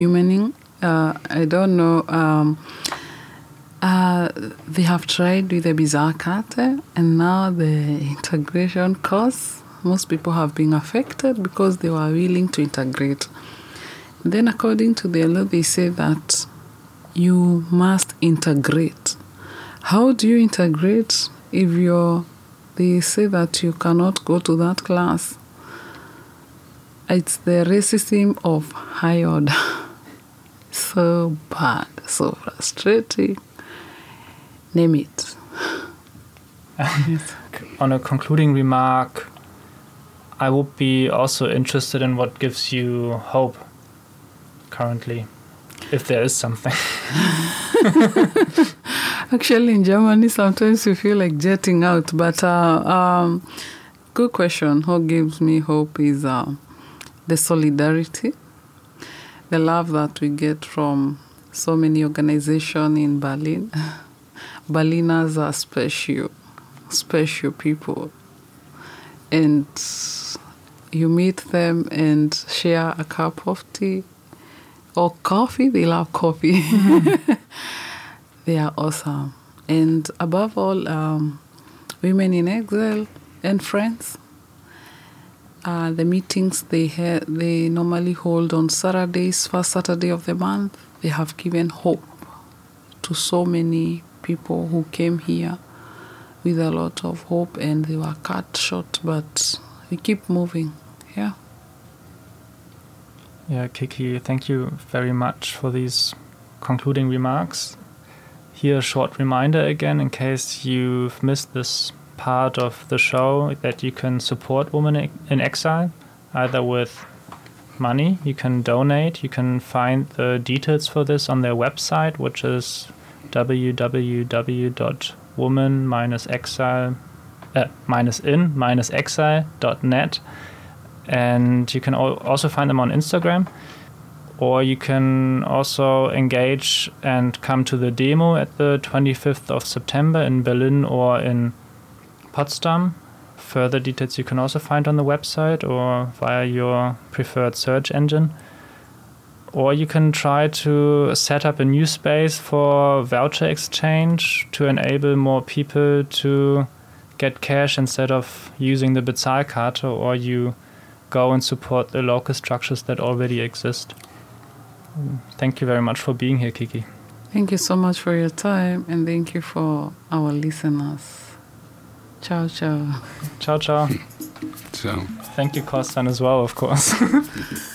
Humaning, I don't know. They have tried with the Bizarre Karte, and now the integration course, most people have been affected because they were willing to integrate. Then according to the law, they say that you must integrate. How do you integrate if they say that you cannot go to that class? It's the racism of high order. So bad, so frustrating. Name it. On a concluding remark, I would be also interested in what gives you hope currently, if there is something. Actually, in Germany, sometimes you feel like jetting out. But good question. What gives me hope is the solidarity, the love that we get from so many organizations in Berlin. Berliners are special people. And you meet them and share a cup of tea or coffee. They love coffee. They are awesome. And above all, Women in Exile and friends. The meetings they normally hold on Saturdays, first Saturday of the month. They have given hope to so many people who came here with a lot of hope, and they were cut short, but we keep moving. Yeah. Yeah, Kiki, thank you very much for these concluding remarks. Here a short reminder again, in case you've missed this part of the show, that you can support Women in Exile, either with money, you can donate, you can find the details for this on their website, which is www.women-exile.net, and you can also find them on Instagram. Or you can also engage and come to the demo at the 25th of September in Berlin or in Potsdam. Further details you can also find on the website or via your preferred search engine. Or you can try to set up a new space for voucher exchange to enable more people to get cash instead of using the Bezahlkarte, or you go and support the local structures that already exist. Thank you very much for being here, Kiki. Thank you so much for your time, and thank you for our listeners. Ciao, ciao. Ciao, ciao. Ciao. Thank you, Kostan, as well, of course.